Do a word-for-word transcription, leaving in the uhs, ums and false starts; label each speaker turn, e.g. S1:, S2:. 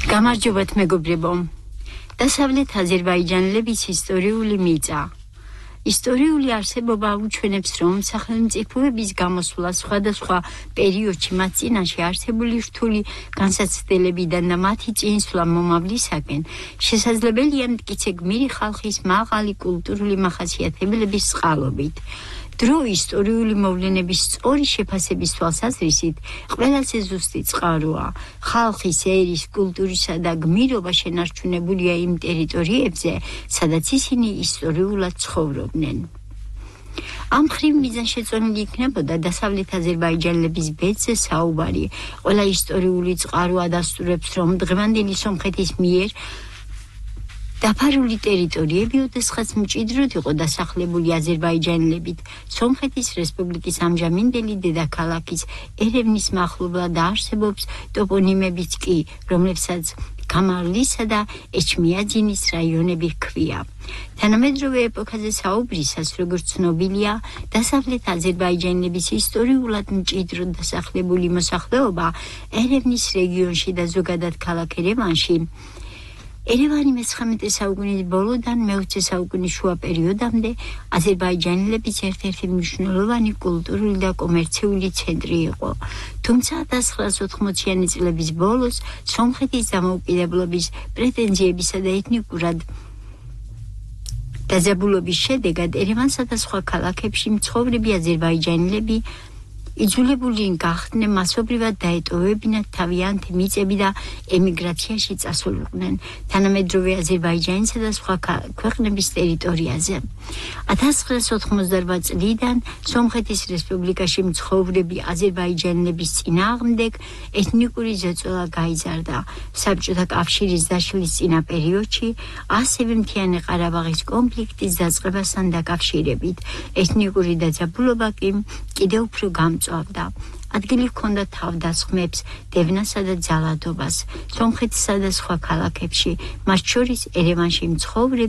S1: გამარჯობათ მეგობრებო. დასავლეთ აზერბაიჯანელების ისტორიული მიწა. ისტორიული არსებობა უჩვენებს, რომ სახელმწიფოების გამოსვლა სხვადასხვა პერიოდში მათ წინაშე არსებული რთული განსაცდელებიდან და მათი წინსვლა მომავლისაკენ შესაძლებელია მტკიცე გმირი ხალხის მაღალი კულტურული მახასიათებლების წყალობით. დრო ისტორიული მოვლენების სწორი შეფასების თვალსაზრისით ყველაზე ზუსტი წყაროა. ხალხის ერის, კულტურისა და გმირობა შენარჩუნებულია იმ ტერიტორიებზე, სადაც ისინი ისტორიულად ცხოვრობდნენ. ამ მხრივ მიზანშეწონილი იქნებოდა დასავლეთ აზერბაიჯანელების ბედზე საუბარი. ყველა ისტორიული წყარო ადასტურებს, რომ დღევანდელი სომხეთის მიერ დაფარული ტერიტორიები ოდესღაც მჭიდროდ იყო დასახლებული აზერბაიჯანელებით. სომხეთის რესპუბლიკის ამჟამინდელი დედაქალაქის ერევნის მახლობლად არსებობს ტოპონიმებიც კი, რომლებსაც გამარლისა და ეჩმიაძინის რაიონები ჰქვია. თანამედროვე ეპოქაზე საუბრისას, როგორც ცნობილია, დასავლეთ აზერბაიჯანელების ისტორიულად მჭიდროდ დასახლებული მოსახლეობა ერევნის რეგიონში და ზოგადად ქალაქ ერევანში ერევანი მეცხრამეტე საუკუნის ბოლოდან მეოცე საუკუნის შუა პერიოდამდე აზერბაიჯანელების ერთ-ერთი მნიშვნელოვანი კულტურული და კომერციული ცენტრი იყო. თუმცა ათას ცხრაას ოთხმოციანი წლების ბოლოს სომხეთის დამოუკიდებლობის პრეტენზიებისა და ეთნიკურად დაძაბულობის შედეგად ერევანსა და სხვა ქალაქებში მცხოვრები აზერბაიჯანელები იძულებული გახდნენ მასობრივად დაეტოვებინათ თავიანთი მიწები და ემიგრაციაში წასულიყვნენ თანამედროვე აზერბაიჯანისა და სხვა ქვეყნების ტერიტორიაზე. ათას ცხრაას ოთხმოცდაოთხ წლიდან სომხეთის რესპუბლიკაში მცხოვრები აზერბაიჯანელების წინააღმდეგ ეთნიკური ზეწოლა გაიზარდა. საბჭოთა კავშირის დაშლის წინა პერიოდში, ასევე მთიანი ყარაბაღის კონფლიქტის დაწყებასთან დაკავშირებით, ეთნიკური დაძაბულობა კი კიდევ უფრო გამწვავდა. ადგილი ჰქონდა თავდასხმებს, დევნასა და ძალადობას, სომხეთსა და სხვა ქალაქებში, მათ შორის ერევანში მცხოვრები